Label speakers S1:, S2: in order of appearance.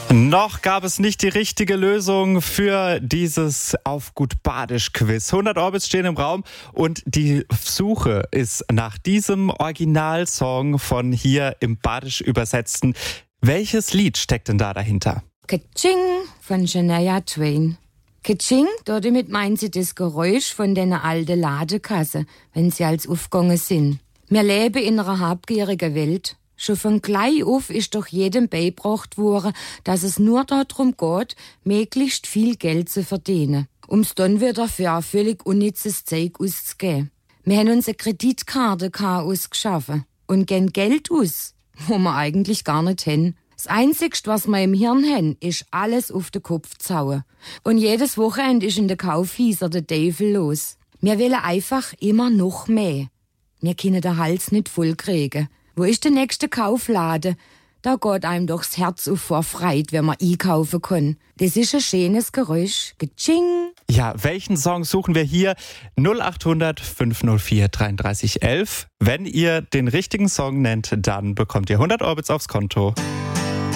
S1: Noch gab es nicht die richtige Lösung für dieses Auf gut Badisch-Quiz. 100 Orbits stehen im Raum und die Suche ist nach diesem Originalsong von hier im Badisch übersetzten. Welches Lied steckt denn da dahinter?
S2: Ka-ching von Shania Twain. Ka-ching, damit meint sie das Geräusch von den alten Ladekasse, wenn sie als aufgegangen sind. Wir leben in einer habgierigen Welt. Schon von klein auf ist doch jedem beigebracht worden, dass es nur darum geht, möglichst viel Geld zu verdienen, um's dann wieder für ein völlig unnützes Zeug auszugeben. Wir haben uns eine Kreditkarte ausgeschaffen und geben Geld aus, wo wir eigentlich gar nicht haben. Das Einzigste, was wir im Hirn haben, ist alles auf den Kopf zu hauen. Und jedes Wochenende ist in den Kaufhäusern der Teufel los. Wir wollen einfach immer noch mehr. Wir können den Hals nicht voll kriegen. Wo ist der nächste Kaufladen? Da geht einem doch das Herz auf vor Freude, wenn man einkaufen kann. Das ist ein schönes Geräusch. Getsching!
S1: Ja, welchen Song suchen wir hier? 0800 504 33 11. Wenn ihr den richtigen Song nennt, dann bekommt ihr 100 Orbits aufs Konto.